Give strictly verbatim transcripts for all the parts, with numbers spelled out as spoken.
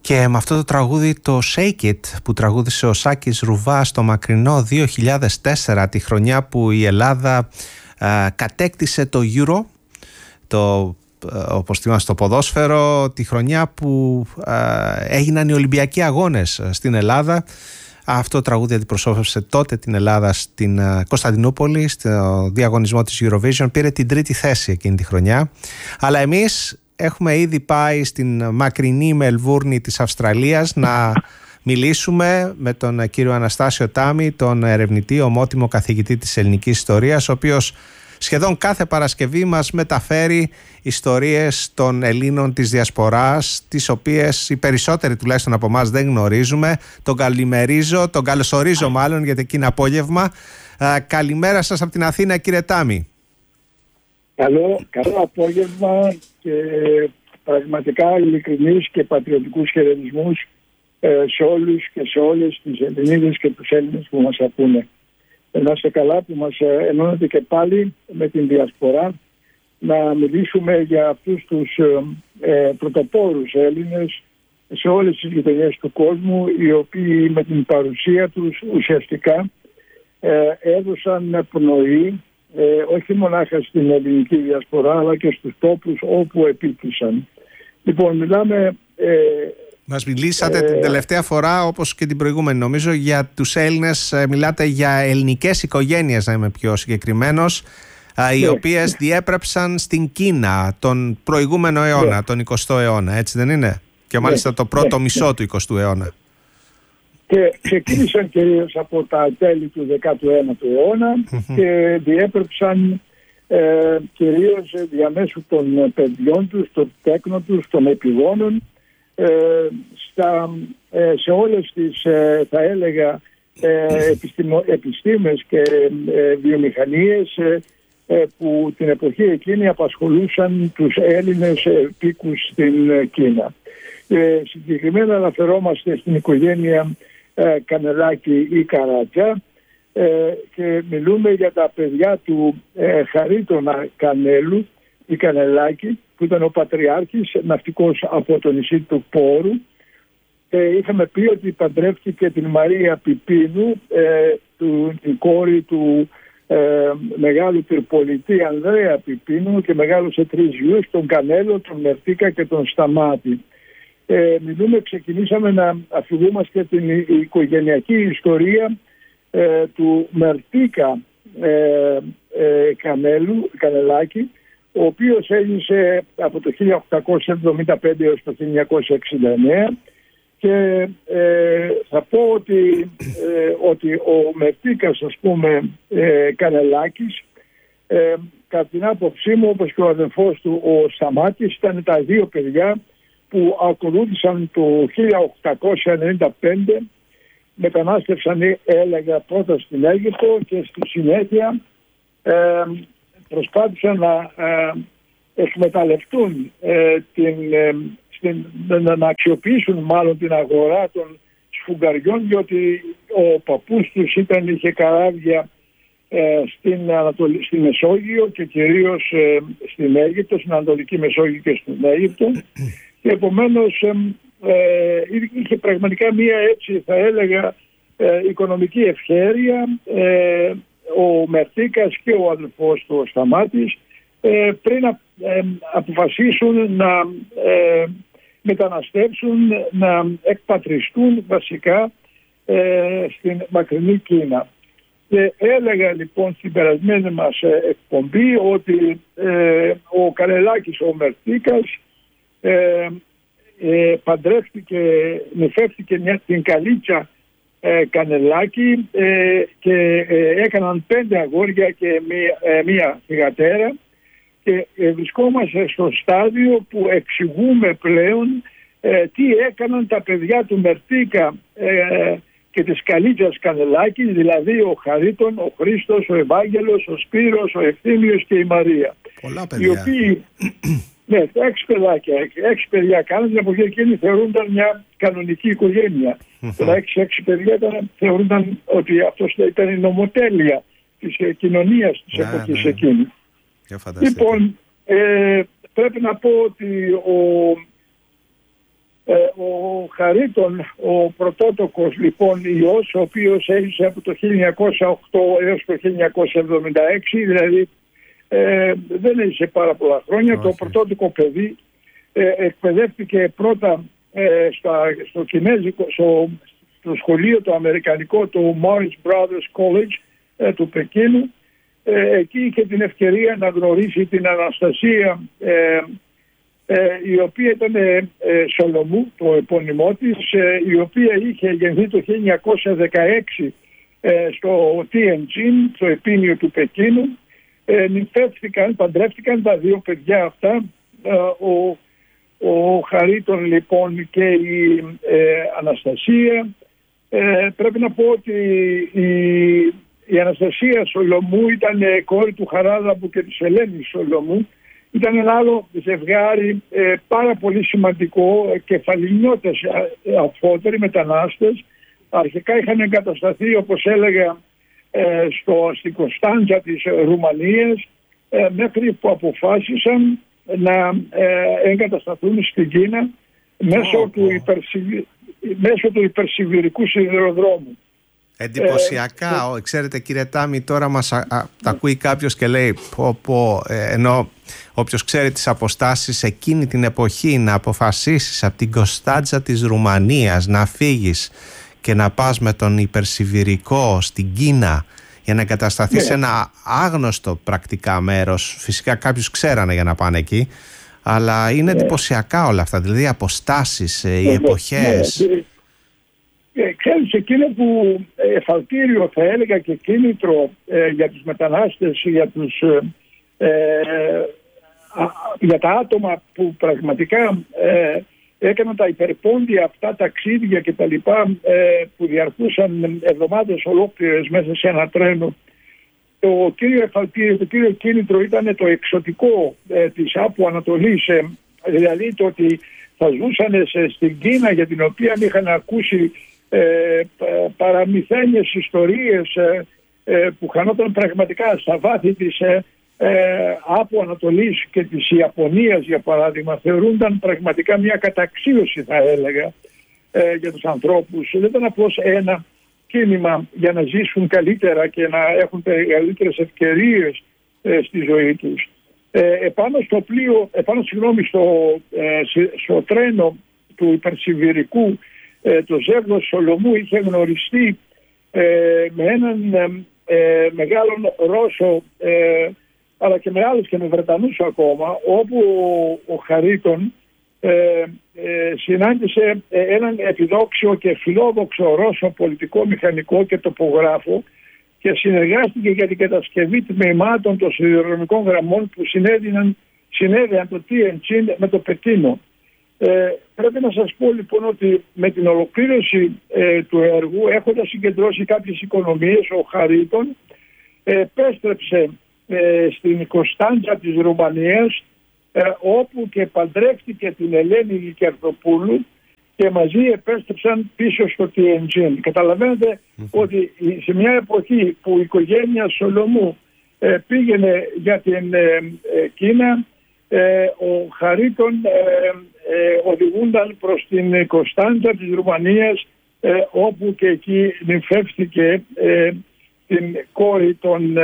Και με αυτό το τραγούδι, το Shake It, που τραγούδισε ο Σάκης Ρουβά στο μακρινό δύο χιλιάδες τέσσερα, τη χρονιά που η Ελλάδα α, κατέκτησε το Euro, το, όπως θυμάστε, το ποδόσφαιρο, τη χρονιά που α, έγιναν οι Ολυμπιακοί Αγώνες στην Ελλάδα. Αυτό το τραγούδι αντιπροσώπευσε τότε την Ελλάδα στην Κωνσταντινούπολη, στο διαγωνισμό της Eurovision, πήρε την τρίτη θέση εκείνη τη χρονιά. Αλλά εμείς έχουμε ήδη πάει στην μακρινή Μελβούρνη της Αυστραλίας να μιλήσουμε με τον κύριο Αναστάσιο Τάμι, τον ερευνητή, ομότιμο καθηγητή της ελληνικής ιστορίας, ο οποίος σχεδόν κάθε Παρασκευή μας μεταφέρει ιστορίες των Ελλήνων της Διασποράς, τις οποίες οι περισσότεροι τουλάχιστον από εμάς δεν γνωρίζουμε. Τον καλημερίζω, τον καλωσορίζω μάλλον, γιατί εκεί είναι απόγευμα. Α, καλημέρα σας από την Αθήνα, κύριε Τάμι. Καλό, καλό απόγευμα και πραγματικά ειλικρινείς και πατριωτικούς χαιρετισμούς ε, σε όλους και σε όλες τις Ελληνίδες και τους Έλληνες που μας ακούνε. Να είστε καλά που μας ενώνετε και πάλι με την Διασπορά να μιλήσουμε για αυτούς τους ε, πρωτοπόρους Έλληνες σε όλες τις γειτονιές του κόσμου, οι οποίοι με την παρουσία τους ουσιαστικά ε, έδωσαν πνοή ε, όχι μονάχα στην ελληνική Διασπορά αλλά και στους τόπους όπου επίκρισαν. Λοιπόν, μιλάμε... Ε, Μας μιλήσατε ε, την τελευταία φορά, όπως και την προηγούμενη νομίζω, για τους Έλληνες, μιλάτε για ελληνικές οικογένειες, να είμαι πιο συγκεκριμένος, ναι, οι οποίες διέπρεψαν στην Κίνα τον προηγούμενο αιώνα, ναι, τον εικοστό αιώνα, έτσι δεν είναι? Και μάλιστα ναι, το πρώτο ναι, μισό ναι. του εικοστού αιώνα. Και ξεκίνησαν κυρίως από τα τέλη του δέκατου ένατου αιώνα και διέπρεψαν ε, κυρίως διαμέσου των παιδιών τους, των τέκνων τους, των επιγόνων, Ε, στα, ε, σε όλες τις ε, θα έλεγα ε, επιστημο, επιστήμες και ε, βιομηχανίες ε, ε, που την εποχή εκείνη απασχολούσαν τους Έλληνες επίκους στην ε, Κίνα. Ε, συγκεκριμένα αναφερόμαστε στην οικογένεια ε, Κανελάκη ή Καράτζα ε, και μιλούμε για τα παιδιά του ε, Χαρίτωνα Κανέλου ή Κανελάκη, που ήταν ο πατριάρχης, ναυτικός από το νησί του Πόρου. Ε, είχαμε πει ότι παντρεύτηκε την Μαρία Πιπίνου, ε, του, την κόρη του ε, μεγάλου πυρπολιτή Ανδρέα Πιπίνου, και μεγάλωσε τρεις γιους, τον Κανέλο, τον Μερτίκα και τον Σταμάτη. Ε, μιλούμε, ξεκινήσαμε να αφηγούμαστε την οικογενειακή ιστορία ε, του Μερτίκα ε, ε, Κανέλου, Κανελάκη, ο οποίος έζησε από το χίλια οκτακόσια εβδομήντα πέντε έως το χίλια εννιακόσια εξήντα εννέα, και ε, θα πω ότι, ε, ότι ο Μερτίκας, ας πούμε, ε, Κανελάκης, ε, κατά την άποψή μου, όπως και ο αδελφός του ο Σταμάτης, ήταν τα δύο παιδιά που ακολούθησαν το χίλια οκτακόσια ενενήντα πέντε, μετανάστευσαν, έλεγα, πρώτα στην Αίγυπτο και στη συνέχεια ε, προσπάθησαν να ε, εκμεταλλευτούν ε, την, ε, στην, να αξιοποιήσουν μάλλον την αγορά των σφουγγαριών, διότι ο παππούς τους ήταν, είχε καράβια ε, στην, Ανατολή, στη Μεσόγειο και κυρίως ε, στην Αίγυπτο, στην Ανατολική Μεσόγειο και στην Αίγυπτο, και επομένως ε, ε, είχε πραγματικά μία, έτσι θα έλεγα, ε, οικονομική ευχέρεια. ε, ο Μερτίκας και ο αδελφός του ο Σταμάτης ε, πριν να ε, αποφασίσουν να ε, μεταναστεύσουν, να εκπατριστούν βασικά ε, στην μακρινή Κίνα. Και έλεγα λοιπόν στην περασμένη μας εκπομπή ότι ε, ο Κανελάκης, ο Μερτίκας, ε, ε, παντρεύτηκε, νηφεύτηκε μια, την Καλίτσα Ε, Κανελάκη ε, και ε, έκαναν πέντε αγόρια και μία, ε, μία θυγατέρα, και ε, βρισκόμαστε στο στάδιο που εξηγούμε πλέον ε, τι έκαναν τα παιδιά του Μερτίκα ε, και της Καλίτσας Κανελάκη, δηλαδή ο Χαρίτων, ο Χρήστος, ο Ευάγγελος, ο Σπύρος, ο Ευθύμιος και η Μαρία. Πολλά παιδιά. Οι οποίοι, ναι, έξι παιδάκια, έξι παιδιά κάνουν, την εποχή εκείνη θεωρούνταν μια κανονική οικογένεια. Τα έξι-έξι παιδιά ήταν, θεωρούνταν ότι αυτός ήταν η νομοτέλεια της κοινωνίας της εποχής εκείνη. Λοιπόν, ε, πρέπει να πω ότι ο, ε, ο Χαρίτων, ο πρωτότοκος λοιπόν ιός, ο οποίος έζησε από το χίλια εννιακόσια οκτώ έως το χίλια εννιακόσια εβδομήντα έξι, δηλαδή ε, δεν έζησε πάρα πολλά χρόνια. Okay. Το πρωτότοκο παιδί ε, εκπαιδεύτηκε πρώτα ε, στα, στο κινέζικο, στο, στο σχολείο το αμερικανικό, το Morris Brothers College ε, του Πεκίνου. Ε, εκεί είχε την ευκαιρία να γνωρίσει την Αναστασία, ε, ε, η οποία ήταν ε, Σολομού, το επώνυμό της, ε, η οποία είχε γεννηθεί το χίλια εννιακόσια δεκαέξι ε, στο Τι Εν Τζιν, στο επήνιο του Πεκίνου. Ε, νυμφεύτηκαν, παντρεύτηκαν τα δύο παιδιά αυτά, ε, ο, ο Χαρίτων λοιπόν και η ε, Αναστασία. Ε, πρέπει να πω ότι η, η Αναστασία Σολομού ήταν κόρη του Χαράλαμπου και της Ελένης Σολομού. Ήταν ένα άλλο ζευγάρι ε, πάρα πολύ σημαντικό, κεφαλινιώτες αφότεροι μετανάστες. Αρχικά είχαν εγκατασταθεί, όπως έλεγα, ε, στο, στην Κωνσταντζα της Ρουμανίας, ε, μέχρι που αποφάσισαν να ε, εγκατασταθούν στην Κίνα μέσω, oh, του, oh. Υπερσιβη, μέσω του υπερσιβηρικού σιδηροδρόμου. Εντυπωσιακά. Ε, Ξέρετε κύριε Τάμι, τώρα μας α, α, τα ακούει κάποιος και λέει πω, πω, ε, ενώ όποιος ξέρει τις αποστάσεις εκείνη την εποχή, να αποφασίσεις από την Κωνσταντζα της Ρουμανίας να φύγεις και να πας με τον υπερσιβηρικό στην Κίνα για να εγκατασταθεί σε ένα άγνωστο πρακτικά μέρος. Φυσικά κάποιους ξέρανε για να πάνε εκεί, αλλά είναι εντυπωσιακά όλα αυτά, δηλαδή οι αποστάσεις, οι εποχές. Ε, ξέρεις, εκείνο που εφαλτήριο θα έλεγα και κίνητρο ε, για τους μετανάστες, για, τους, ε, ε, α, για τα άτομα που πραγματικά ε, έκαναν τα υπερπόντια αυτά ταξίδια και τα λοιπά, ε, που διαρκούσαν εβδομάδες ολόκληρες μέσα σε ένα τρένο. Το κύριο εφαλτήριο, το κύριο κίνητρο ήταν το εξωτικό ε, της Άπου Ανατολής, ε, δηλαδή το ότι θα ζούσαν σε, στην Κίνα, για την οποία είχαν ακούσει Ε, παραμυθένιες ιστορίες ε, ε, που χανόταν πραγματικά στα βάθη της ε, ε, Άπου Ανατολής και της Ιαπωνίας, για παράδειγμα. Θεωρούνταν πραγματικά μια καταξίωση, θα έλεγα, ε, για τους ανθρώπους. Δεν ήταν απλώς ένα κίνημα για να ζήσουν καλύτερα και να έχουν καλύτερες ευκαιρίες ε, στη ζωή τους. Ε, επάνω στο πλοίο, επάνω συγγνώμη, στο, ε, στο τρένο του υπερσιβηρικού, Ε, το ζεύγος Σολομού είχε γνωριστεί ε, με έναν ε, μεγάλο Ρώσο, ε, αλλά και με άλλους και με Βρετανούς ακόμα, όπου ο, ο Χαρίτων ε, ε, συνάντησε έναν επιδόξιο και φιλόδοξο Ρώσο πολιτικό, μηχανικό και τοπογράφο και συνεργάστηκε για την κατασκευή τμήματων των σιδηροδρομικών γραμμών που συνέδυναν, συνέδεαν το Τι Εν Τζιν με το Πεκίνο. Ε, πρέπει να σας πω λοιπόν ότι με την ολοκλήρωση ε, του έργου, έχοντας συγκεντρώσει κάποιες οικονομίες, ο Χαρίτων ε, επέστρεψε ε, στην Κωνσταντζα της Ρουμανίας, ε, όπου και παντρεύτηκε την Ελένη Λικερδοπούλου και μαζί επέστρεψαν πίσω στο Τι Εν Τζιν. Καταλαβαίνετε mm-hmm. ότι σε μια εποχή που η οικογένεια Σολομού ε, πήγαινε για την ε, ε, Κίνα, ε, ο Χαρίτων ε, ε, οδηγούνταν προς την Κωνσταντζα της Ρουμανίας, ε, όπου και εκεί νυμφεύτηκε ε, την κόρη των,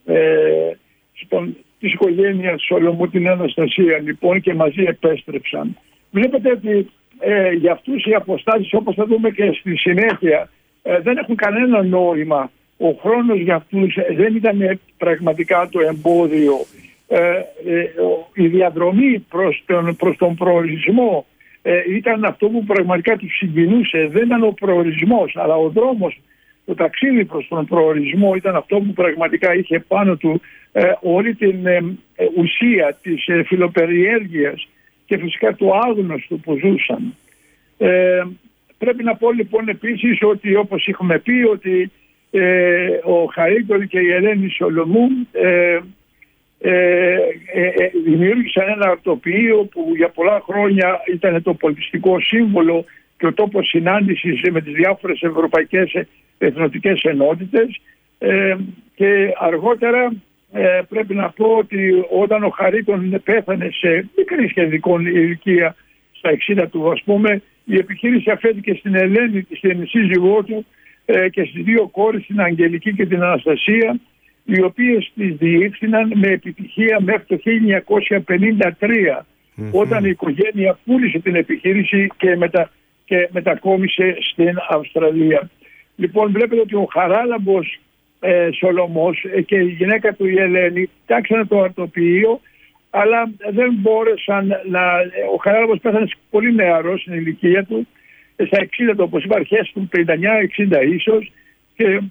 ε, των, της οικογένειας Σολομού, την Αναστασία λοιπόν, και μαζί επέστρεψαν. Βλέπετε ότι ε, για αυτούς οι αποστάσεις, όπως θα δούμε και στη συνέχεια, ε, δεν έχουν κανένα νόημα. Ο χρόνος για αυτούς δεν ήταν πραγματικά το εμπόδιο. Ε, ε, η διαδρομή προς τον, προς τον προορισμό ε, ήταν αυτό που πραγματικά τους συγκινούσε. Δεν ήταν ο προορισμός, αλλά ο δρόμος, το ταξίδι προς τον προορισμό ήταν αυτό που πραγματικά είχε πάνω του ε, όλη την ε, ε, ουσία της ε, φιλοπεριέργειας και φυσικά του άγνωστου που ζούσαν. Ε, πρέπει να πω λοιπόν επίσης ότι, όπως είχαμε πει, ότι ε, ο Χαρίτων και η Ελένη Σολομού ε, Ε, ε, ε, δημιούργησαν ένα τοπίο που για πολλά χρόνια ήταν το πολιτιστικό σύμβολο και ο τόπος συνάντησης με τις διάφορες ευρωπαϊκές εθνοτικές ενότητες, ε, και αργότερα ε, πρέπει να πω ότι όταν ο Χαρίτων πέθανε σε μικρή σχετικών ηλικία, στα εξήντα του ας πούμε, Η επιχείρηση αφέθηκε στην Ελένη, στην σύζυγό του ε, και στις δύο κόρες, την Αγγελική και την Αναστασία, οι οποίες τις διεύθυναν με επιτυχία μέχρι το χίλια εννιακόσια πενήντα τρία, mm-hmm. όταν η οικογένεια πούλησε την επιχείρηση και, μετα, και μετακόμισε στην Αυστραλία. Λοιπόν, βλέπετε ότι ο Χαράλαμπος ε, Σολωμός ε, και η γυναίκα του η Ελένη τάξανε το αρτοποιείο, αλλά δεν μπόρεσαν να... Ο Χαράλαμπος πέθανε πολύ νεαρός στην ηλικία του, στα εξήντα, όπως είπα, αρχές του πενήντα εννιά εξήντα ίσως, και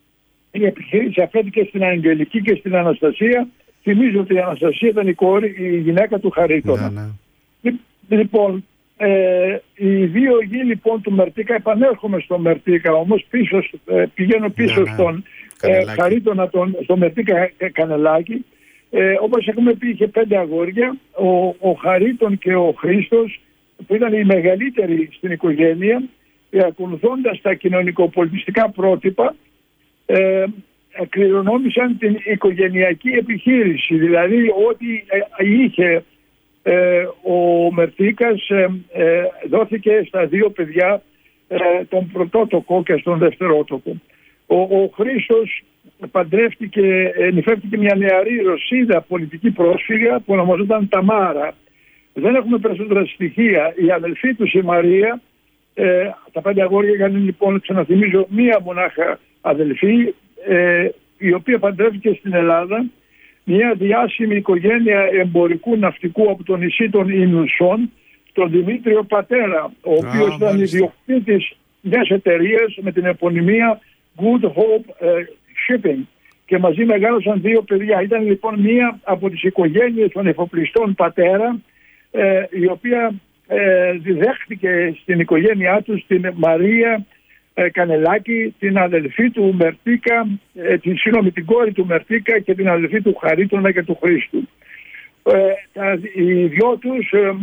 η επιχείρηση αφέθηκε στην Αγγελική και στην Αναστασία. Θυμίζω ότι η Αναστασία ήταν η κόρη, η γυναίκα του Χαρίτωνα. Ναι, ναι. Λοιπόν, ε, οι δύο γη λοιπόν του Μερτίκα, επανέρχομαι στο Μερτίκα, όμως πίσω, ε, πηγαίνω πίσω ναι, ναι. στον ε, Χαρίτωνα, τον, στο Μερτίκα Κανελάκη. Ε, όπως έχουμε πει, είχε πέντε αγόρια. Ο, ο Χαρίτων και ο Χρήστος, που ήταν οι μεγαλύτεροι στην οικογένεια, ε, ακολουθώντας τα κοινωνικοπολιτιστικά πρότυπα, ε, κληρονόμησαν την οικογενειακή επιχείρηση. Δηλαδή ό,τι ε, είχε ε, ο Μερτίκας ε, ε, δόθηκε στα δύο παιδιά, ε, τον πρωτότοκο και στον δευτερότοκο. Ο, ο Χρήστος παντρεύτηκε, νηφεύτηκε μια νεαρή Ρωσίδα πολιτική πρόσφυγα που ονομαζόταν Ταμάρα. Δεν έχουμε περισσότερα στοιχεία. Η αδελφή του η Μαρία, ε, τα πέντε αγόρια είχαν λοιπόν, ξαναθυμίζω, μία μονάχα αδελφή, ε, η οποία παντρεύτηκε στην Ελλάδα, μια διάσημη οικογένεια εμπορικού ναυτικού από το νησί των Ινουσών, τον Δημήτριο Πατέρα, ο οποίος ήταν ιδιοκτήτης μιας εταιρείας με την επωνυμία Good Hope ε, Shipping, και μαζί μεγάλωσαν δύο παιδιά. Ήταν λοιπόν μία από τις οικογένειες των εφοπλιστών Πατέρα, ε, η οποία ε, διδέχτηκε στην οικογένειά τους την Μαρία ε, Κανελάκη, την αδελφή του Μερτίκα, ε, την, συγγνώμη, την κόρη του Μερτίκα και την αδελφή του Χαρίτωνα και του Χρήστου. Ε, τα, οι δυο τους, ε,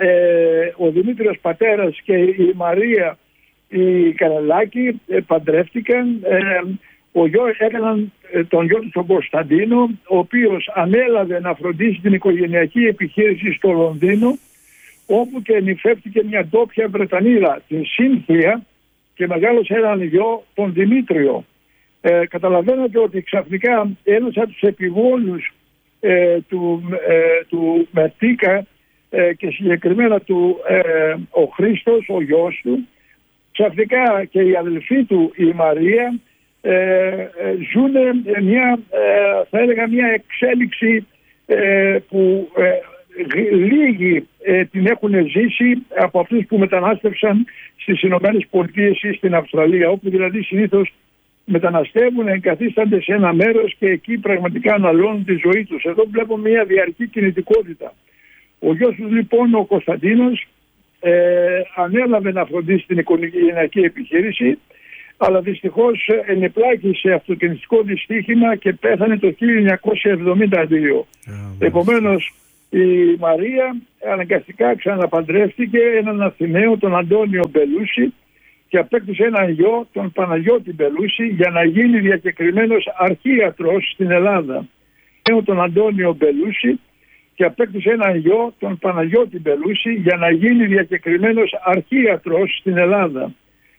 ε, ο Δημήτριος Πατέρας και η Μαρία η Κανελάκη, ε, παντρεύτηκαν. Ε, ο γιο, έκαναν ε, τον γιο του τον Κωνσταντίνο, ο οποίος ανέλαβε να φροντίσει την οικογενειακή επιχείρηση στο Λονδίνο, όπου και νηφεύτηκε μια ντόπια Βρετανίδα, την Σύνθια, και μεγάλωσε έναν γιο, τον Δημήτριο. Ε, καταλαβαίνετε ότι ξαφνικά ένας από τους επιβόλους ε, του, ε, του Μερτίκα ε, και συγκεκριμένα του ε, ο Χρήστος, ο γιος του, ξαφνικά και η αδελφή του η Μαρία ε, ε, ζουν μια, ε, θα έλεγα, μια εξέλιξη ε, που ε, λίγοι ε, την έχουν ζήσει από αυτούς που μετανάστευσαν στις Ηνωμένες Πολιτείες ή στην Αυστραλία, όπου δηλαδή συνήθως μεταναστεύουν, εγκαθίστανται σε ένα μέρος και εκεί πραγματικά αναλώνουν τη ζωή τους. Εδώ βλέπω μια διαρκή κινητικότητα. Ο γιος του λοιπόν, ο Κωνσταντίνος, ε, ανέλαβε να φροντίσει την οικογενειακή επιχείρηση, αλλά δυστυχώς ενεπλάκη σε αυτοκινητικό δυστύχημα και πέθανε το χίλια εννιακόσια εβδομήντα δύο. Yeah, Επομένως η Μαρία αναγκαστικά ξαναπαντρεύτηκε έναν Αθηναίο, τον Αντώνιο Μπελούση, και απέκτησε έναν γιο, τον Παναγιώτη Μπελούση, για να γίνει διακεκριμένος αρχίατρος στην Ελλάδα. Τον Αντώνιο Μπελούση και απέκτησε έναν γιο, τον Παναγιώτη Μπελούση, για να γίνει διακεκριμένος αρχίατρος στην Ελλάδα.